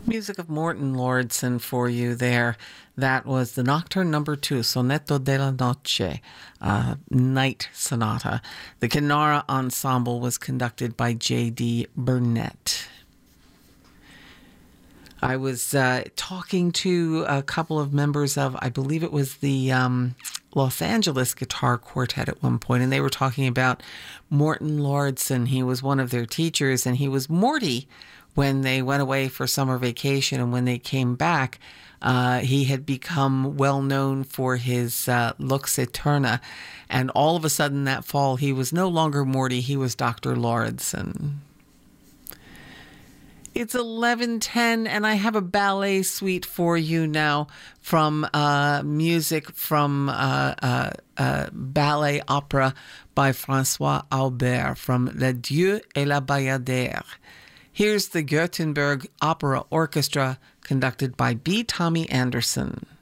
Music of Morten Lordson for you there. That was the Nocturne Number 2, Sonetto della Noche, Night Sonata. The Kinara Ensemble was conducted by J.D. Burnett. I was talking to a couple of members of, I believe it was the Los Angeles Guitar Quartet at one point, and they were talking about Morten Lordson. He was one of their teachers, and he was Morty when they went away for summer vacation. And when they came back, he had become well known for his Lux Eterna. And all of a sudden that fall, he was no longer Morty, he was Dr. Lordson. It's 11:10, and I have a ballet suite for you now from music from ballet opera by François Aubert from Le Dieu et la Bayadère. Here's the Gothenburg Opera Orchestra conducted by B. Tommy Anderson.